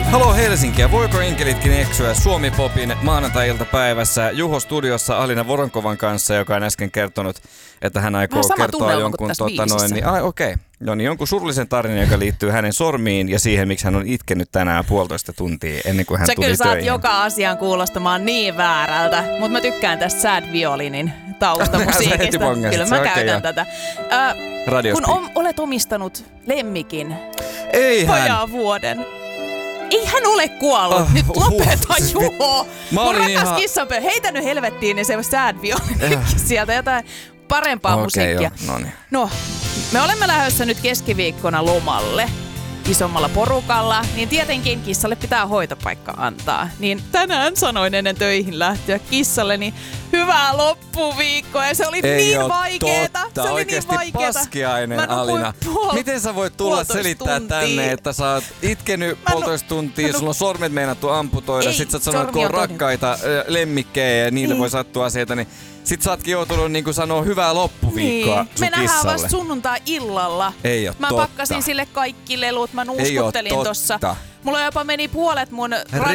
Haloo Helsinkiä, voiko enkelitkin eksyä Suomi-popin maanantai-iltapäivässä Juho studiossa Alina Voronkovan kanssa, joka on äsken kertonut, että hän aikoo kertoa jonkun jonkun surullisen tarinan, joka liittyy hänen sormiin ja siihen, miksi hän on itkenyt tänään 1,5 tuntia ennen kuin hän tuli töihin. Sä kyllä saat joka asian kuulostamaan niin väärältä, mutta mä tykkään tästä sad violinin taustamusiikista. Kyllä mä käytän tätä. Kun olet omistanut lemmikin vajaan vuoden. Ei hän ole kuollut. Nyt lopeta, Juho. Mun rakas kissanpö. Heitä nyt helvettiin, niin se sad violini sieltä jotain parempaa musiikkia. No, me olemme lähdössä nyt keskiviikkona lomalle isommalla porukalla, niin tietenkin kissalle pitää hoitopaikka antaa. Niin tänään sanoin ennen töihin lähtöä kissalleni hyvää loppuviikkoa ja se oli niin vaikeeta. Se oli oikeasti niin vaikeeta. Paskiainen, Alina. Miten sä voit tulla selittää tänne, että sä oot itkenyt 1,5 tuntia, sulla on sormet meinattu amputoida, sit sä sanoit, kun on rakkaita lemmikkejä ja niille voi sattua asioita, niin sit sä ootkin joutunut niin sanoa hyvää loppuviikkoa sun Me nähdään kissalle. vasta sunnuntai-illalla. Ei oo Mä pakkasin sille kaikki lelut, mä nuuskuttelin tossa. Mulla jopa meni puolet mun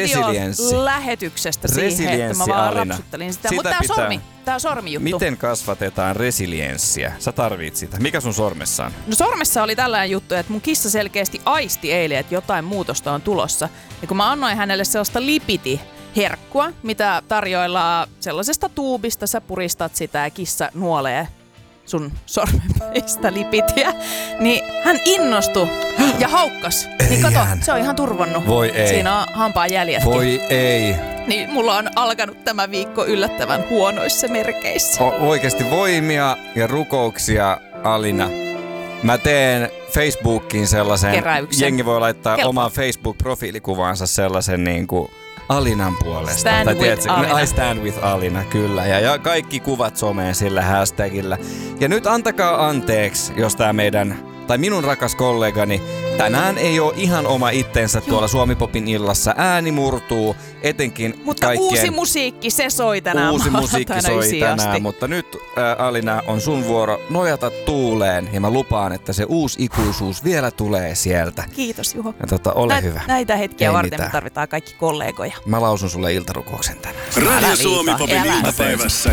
radiolähetyksestä siihen, että mä vaan rapsuttelin sitä. Mutta tää on sormijuttu. Miten kasvatetaan resilienssiä? Sä tarvit sitä. Mikä sun sormessa on? No sormessa oli tällainen juttu, että mun kissa selkeästi aisti eilen, että jotain muutosta on tulossa. Ja kun mä annoin hänelle sellaista lipiti-herkkua, mitä tarjoillaan sellaisesta tuubista, sä puristat sitä ja kissa nuolee sun sormenpäistä lipitiä, niin hän innostui ja haukkas. Niin kato, se on ihan turvonnut. Voi ei. Siinä on hampaan jäljetkin. Voi ei. Niin mulla on alkanut tämä viikko yllättävän huonoissa merkeissä. Oikeasti voimia ja rukouksia, Alina. Mä teen Facebookiin sellaisen, keräyksen. Jengi voi laittaa omaan Facebook-profiilikuvaansa sellaisen niinku Alinan puolesta. Stand with Alina. I stand with Alina, kyllä. Ja kaikki kuvat someen sillä hashtagillä. Ja nyt antakaa anteeksi, jos tää minun rakas kollegani tänään ei ole ihan oma itsensä tuolla Suomi-popin illassa. Ääni murtuu, etenkin mutta uusi musiikki, se soi tänään. Uusi musiikki soi tänään, mutta nyt Alina on sun vuoro nojata tuuleen. Ja mä lupaan, että se uusi ikuisuus vielä tulee sieltä. Kiitos, Juho. Ja ole hyvä. Näitä hetkiä varten me tarvitaan kaikki kollegoja. Mä lausun sulle iltarukouksen tänään. Radio Suomi-popin iltapäivässä